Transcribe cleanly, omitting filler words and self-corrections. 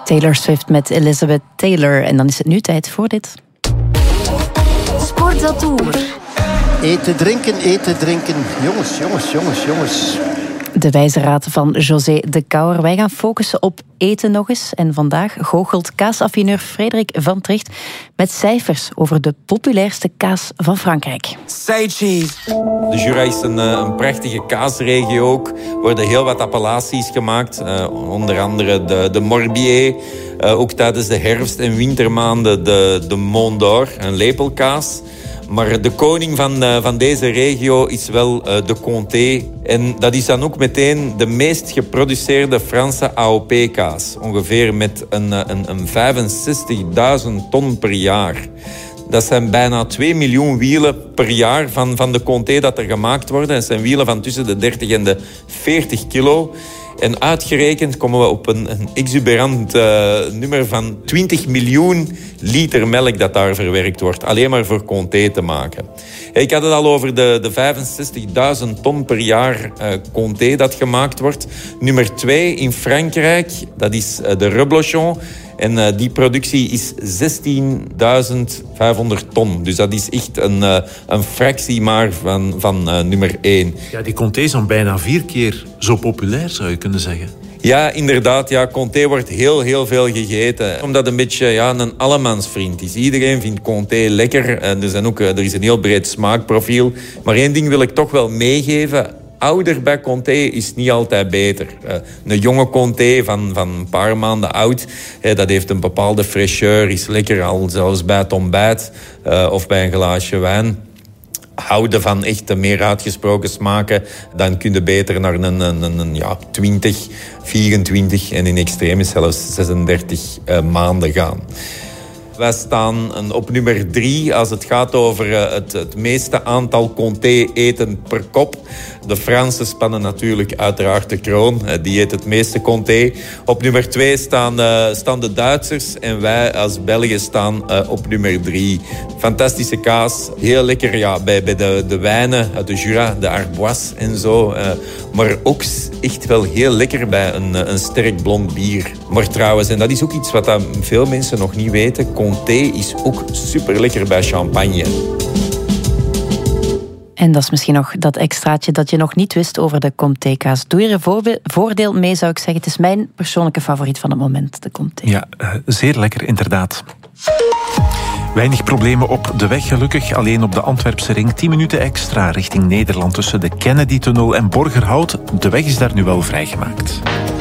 Taylor Swift met Elizabeth Taylor. En dan is het nu tijd voor dit. Sportatour. Eten, drinken. Jongens. De wijze raad van José de Kouwer. Wij gaan focussen op eten nog eens. En vandaag goochelt kaasaffineur Frederik van Tricht met cijfers over de populairste kaas van Frankrijk. Say cheese. De Jura is een prachtige kaasregio ook. Er worden heel wat appellaties gemaakt. Onder andere de Morbier. Ook tijdens de herfst- en wintermaanden de Mont d'Or, een lepelkaas. Maar de koning van deze regio is wel de Comté. En dat is dan ook meteen de meest geproduceerde Franse AOP-kaas. Ongeveer met een 65.000 ton per jaar. Dat zijn bijna 2 miljoen wielen per jaar van de Comté dat er gemaakt worden. Dat zijn wielen van tussen de 30 en de 40 kilo. En uitgerekend komen we op een exuberant nummer van 20 miljoen liter melk dat daar verwerkt wordt. Alleen maar voor Comté te maken. Ik had het al over de 65.000 ton per jaar Comté dat gemaakt wordt. Nummer 2 in Frankrijk, dat is de Reblochon. En die productie is 16.500 ton. Dus dat is echt een fractie maar van nummer 1. Ja, die Comté is dan bijna 4 keer zo populair, zou je kunnen zeggen. Ja, inderdaad. Ja, Comté wordt heel veel gegeten. Omdat het een beetje een allemansvriend is. Iedereen vindt Comté lekker. Er is een heel breed smaakprofiel. Maar één ding wil ik toch wel meegeven. Ouder bij Comté is niet altijd beter. Een jonge Comté van een paar maanden oud, dat heeft een bepaalde fraîcheur, is lekker al zelfs bij het ontbijt of bij een glaasje wijn. Houden van echt meer uitgesproken smaken, dan kun je beter naar een 20, 24 en in extreme zelfs 36 maanden gaan. Wij staan op nummer 3 als het gaat over het meeste aantal Comté eten per kop. De Fransen spannen natuurlijk uiteraard de kroon. Die eet het meeste Comté. Op nummer 2 staan de Duitsers en wij als Belgen staan op nummer 3. Fantastische kaas. Heel lekker bij de wijnen uit de Jura, de Arbois en zo. Maar ook echt wel heel lekker bij een sterk blond bier. Maar trouwens, en dat is ook iets wat veel mensen nog niet weten, Comté is ook super lekker bij champagne. En dat is misschien nog dat extraatje dat je nog niet wist over de Comté-kaas. Doe er een voordeel mee, zou ik zeggen. Het is mijn persoonlijke favoriet van het moment, de Comté. Ja, zeer lekker inderdaad. Weinig problemen op de weg, gelukkig. Alleen op de Antwerpse ring 10 minuten extra richting Nederland tussen de Kennedy-tunnel en Borgerhout. De weg is daar nu wel vrijgemaakt.